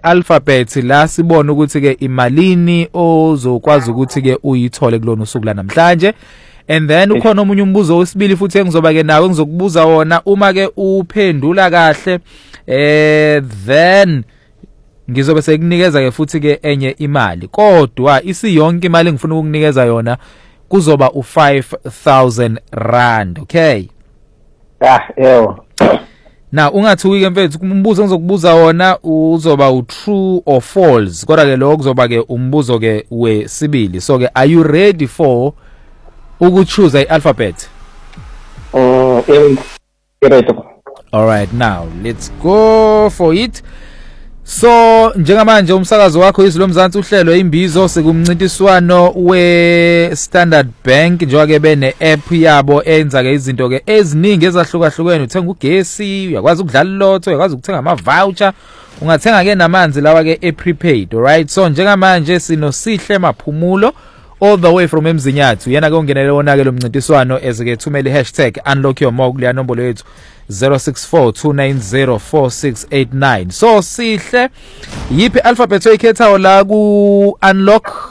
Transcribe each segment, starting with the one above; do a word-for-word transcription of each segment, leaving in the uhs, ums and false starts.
Alphabet la sibona ukuthi ke imalini ozokwazi ukuthi ke uyithole kulona usuku la namhlanje. And then ukhona omunye umbuzo wesibili futhi engizoba ke nawe ngizokubuza wona uma ke uphendula kahle eh then ngizobe sekunikeza ke futhi ke enye imali. Kodwa isiyonke imali engifuna ukukunikeza yona kuzoba u five thousand rand, okay? Ah, yebo. Now ungathuki ke mfethu umbuzo engizokubuza wona uzoba u true or false. Kodwa ke lokho kuzoba ke umbuzo ke wesibili. So ke are you ready for ukuchoose i-alphabet? Oh, um, ready. All right, now let's go for it. So njengamanje umsakazo wakho izilo Mzansi uhlelo imbizo sekumncintiswano we Standard Bank njengoba ke bene app yabo enza ke izinto ke eziningi ezahlukahlukene. Uthenga ugesi, uyakwazi ukudlala lotho, uyakwazi ukuthenga ama voucher, ungathenga ke namanzi lawa ke e-prepaid. All right, so njengamanje sino Sihle Maphumulo all the way from Emzinyathu. Yena ke ungenele wona ke lo mncintiswano ezike thumela hashtag unlock your mog le nombolo yethu zero six four two nine zero four six eight nine. So Sihle, yipi alphabet oyikhethayo la ku unlock?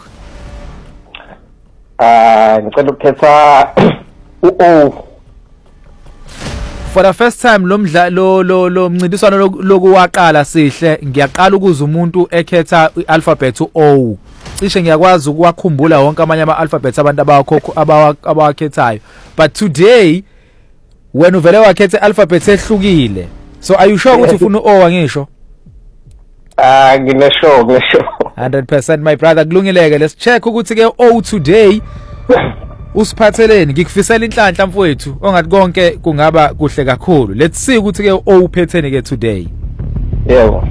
Ah, ngicela ukhetha u-O. For the first time lo mdlalo lo lo mncintiswano lokuwaqala Sihle, ngiyaqala ukuza umuntu ekhetha i-alphabet u-O. Cishe ngiyakwazi ukuwakhumbula wonke amanye ama alphabets abantu abakhokho abawakhethayo. But today when uvele wakhethe alphabet ehlukile. So are you sure ukuthi ufuna u-O ngisho? Ah, nginesho, nginesho. one hundred percent my brother, kulungileke. Let's check ukuthi ke O today usiphatheleni. Ngikufisela inhlanhla mfowethu ongathi konke kungaba kuhle kakhulu. Let's see ukuthi ke O uphetheni ke today. Yebo.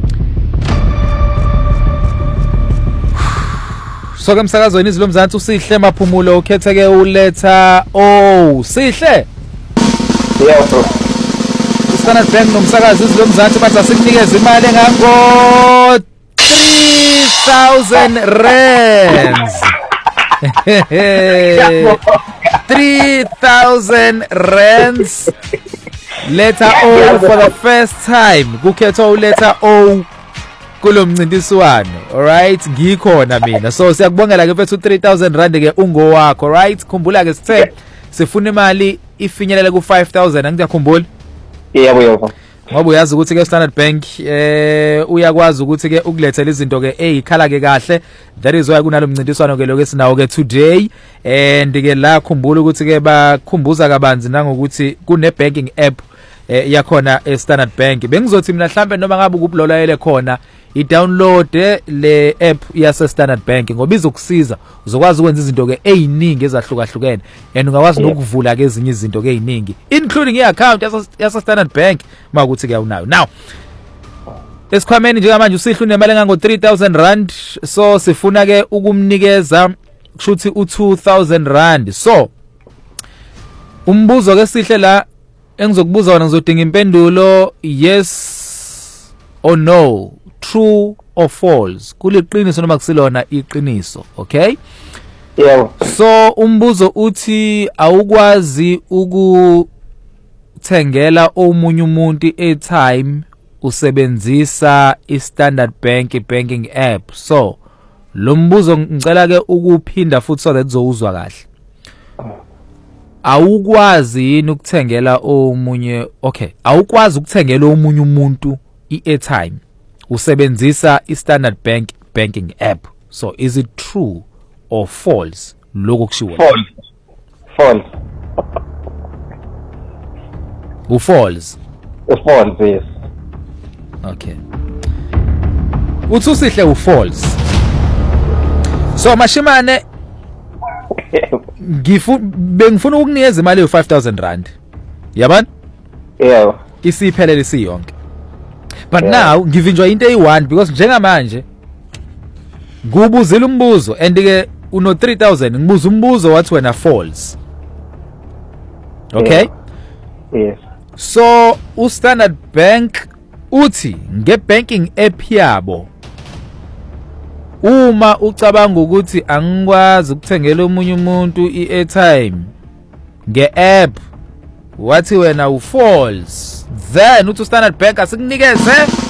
So ke msakazweni izilo Mzansi uSihle Maphumulo ukhethe ke uletha O. Sihle. Yebo. Standard Bank nomsakazi izilo Mzansi bathi asikunikeze imali engango three thousand rands. three thousand rands. Letter O for the first time. Kukhetha uletha O kulo mncintiswano. All right, ngikhona mina. So siyakubongela ke mfethu three thousand rand ke ungo wakho. All right, khumbula ke sithe sifuna imali ifinyelele ku five thousand. Angiyakhumbula? Yebo yebo. Ngoba uyazi ukuthi ke Standard Bank eh uyakwazi ukuthi ke ukulethela izinto ke ezikhala ke kahle. That is why kunalo mncintiswano ke lokho esinawo ke today. And ke la khumbula ukuthi ke bakhumbuza kabanzi nangokuthi kune banking app eh yakhona e Standard Bank. Bengizothi mina mhlambe noma ngabe ukuplolayele khona i-download le app yase Standard Bank ngoba izokusiza uzokwazi ukwenza izinto ke eziningi ezahlukahlukene and ungakwazi nokuvula ke ezinye izinto ke eziningi including i-account yase Standard Bank makuthi ke unayo. Now esikhwameni njengamanje uSihle unemali engango three thousand rand, so sifuna ke ukumnikeza kushuthi u two thousand rand. So umbuzo ke Sihle la engizokubuza wona ngizodinga impendulo yes or no, true or false. Kuliqiniso noma kusilona iqiniso, okay? Yebo. So umbuzo uthi awukwazi ukuthengela omunye umuntu airtime usebenzisa i-Standard Bank banking app. So lo mbuzo ngicela ke ukuphinda futhi so that uzowuzwa kahle. Awukwazi yini ukuthengela omunye, okay, awukwazi ukuthengela omunye umuntu i-airtime usebenzisa i-Standard Bank banking app. So is it true or false lokho kushiwo? False. False. U false. U false, yes. Okay. Uthi uSihle u false. So mashimane ngifu bengifuna ukunikeza imali yo five thousand rand. Yabani? Yebo. Isiphelele siyonke. But yeah. Now ngivinjwa into eyi-one because njengamanje ngubuzile umbuzo and ke uno three thousand ngibuza umbuzo wathi wena false. Okay? Yeah. Yes. So uStandard Bank uthi ngebanking app yabo uma ucabanga ukuthi angikwazi ukuthengela umunye umuntu i-airtime nge-app wathi wena u false, then uthi uStandard Bank asikunikeze